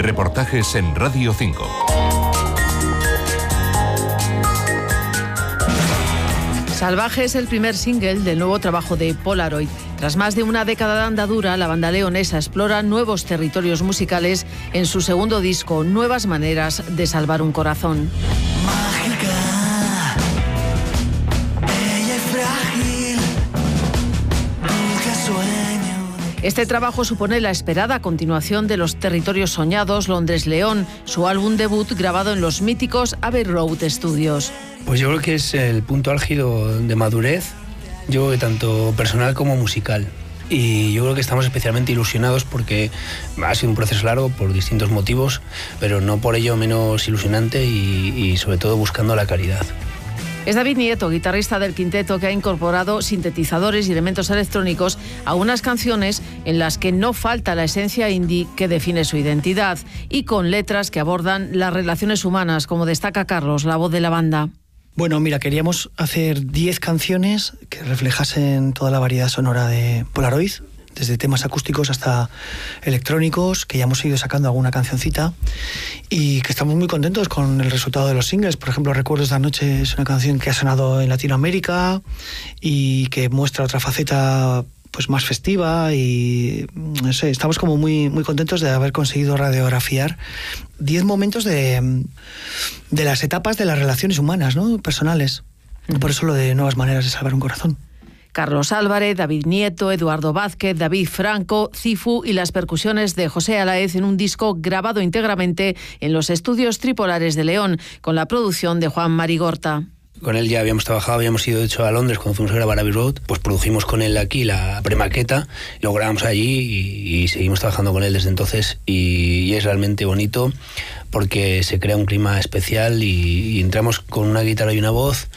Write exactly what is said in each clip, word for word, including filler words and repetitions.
Reportajes en Radio cinco. Salvaje es el primer single del nuevo trabajo de Polaroid. Tras más de una década de andadura, la banda leonesa explora nuevos territorios musicales en su segundo disco, Nuevas maneras de salvar un corazón. Mágica, ella es frágil, dulce sueño. Este trabajo supone la esperada continuación de Los territorios soñados, Londres-León, su álbum debut grabado en los míticos Abbey Road Studios. Pues yo creo que es el punto álgido de madurez, yo creo que tanto personal como musical. Y yo creo que estamos especialmente ilusionados porque ha sido un proceso largo por distintos motivos, pero no por ello menos ilusionante y, y sobre todo buscando la calidad. Es David Nieto, guitarrista del quinteto, que ha incorporado sintetizadores y elementos electrónicos a unas canciones en las que no falta la esencia indie que define su identidad y con letras que abordan las relaciones humanas, como destaca Carlos, la voz de la banda. Bueno, mira, queríamos hacer diez canciones que reflejasen toda la variedad sonora de Polaroid, desde temas acústicos hasta electrónicos, que ya hemos ido sacando alguna cancioncita y que estamos muy contentos con el resultado de los singles. Por ejemplo, Recuerdos de Anoche es una canción que ha sonado en Latinoamérica y que muestra otra faceta pues más festiva y no sé, estamos como muy, muy contentos de haber conseguido radiografiar diez momentos de, de las etapas de las relaciones humanas, ¿no? Personales. Por eso lo de Nuevas maneras de salvar un corazón. Carlos Álvarez, David Nieto, Eduardo Vázquez, David Franco, Cifu y las percusiones de José Alaez en un disco grabado íntegramente en los estudios Tripolares de León, con la producción de Juan Marigorta. Con él ya habíamos trabajado, habíamos ido de hecho a Londres cuando fuimos a grabar Abbey Road, pues produjimos con él aquí la premaqueta, lo grabamos allí y, y seguimos trabajando con él desde entonces y, y es realmente bonito porque se crea un clima especial y, y entramos con una guitarra y una voz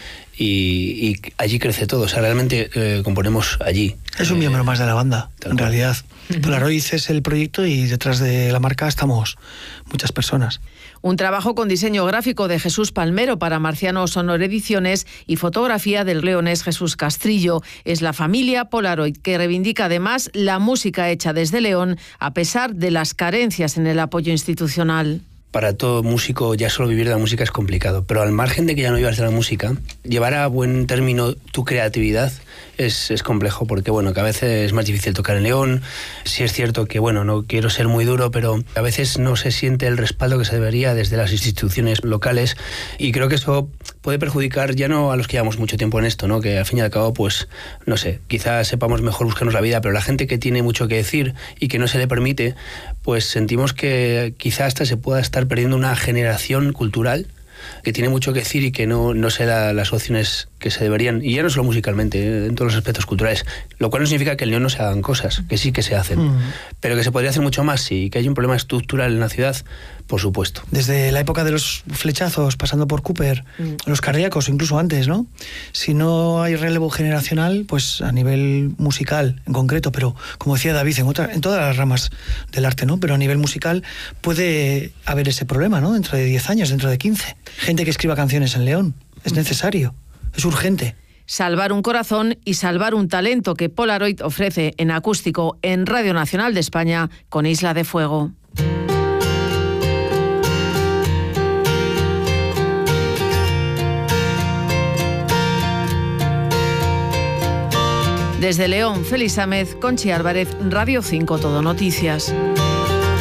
y, y allí crece todo, o sea, realmente eh, componemos allí. Es un eh, miembro más de la banda, en cual. realidad. Uh-huh. Polaroid es el proyecto y detrás de la marca estamos muchas personas. Un trabajo con diseño gráfico de Jesús Palmero para Marciano Sonor Ediciones y fotografía del leonés Jesús Castrillo. Es la familia Polaroid que reivindica además la música hecha desde León a pesar de las carencias en el apoyo institucional. Para todo músico ya solo vivir de la música es complicado, pero al margen de que ya no vivas de la música, llevar a buen término tu creatividad es, es complejo porque bueno, que a veces es más difícil tocar en León. Sí es cierto que bueno, no quiero ser muy duro, pero a veces no se siente el respaldo que se debería desde las instituciones locales y creo que eso puede perjudicar ya no a los que llevamos mucho tiempo en esto, ¿no? Que al fin y al cabo, pues, no sé, quizás sepamos mejor buscarnos la vida, pero la gente que tiene mucho que decir y que no se le permite, pues sentimos que quizás hasta se pueda estar perdiendo una generación cultural que tiene mucho que decir y que no, no se da las opciones que se deberían, y ya no solo musicalmente, en todos los aspectos culturales, lo cual no significa que en León no se hagan cosas, que sí que se hacen, mm. pero que se podría hacer mucho más, sí, que hay un problema estructural en la ciudad, por supuesto. Desde la época de los flechazos, pasando por Cooper, mm. los cardíacos, incluso antes, ¿no? Si no hay relevo generacional, pues a nivel musical en concreto, pero como decía David, en, otra, en todas las ramas del arte, ¿no? Pero a nivel musical puede haber ese problema, ¿no? Dentro de diez años, dentro de quince. Gente que escriba canciones en León, es necesario. Es urgente. Salvar un corazón y salvar un talento que Polaroid ofrece en acústico en Radio Nacional de España con Isla de Fuego. Desde León, Félix Sámez, Conchi Álvarez, Radio cinco Todo Noticias.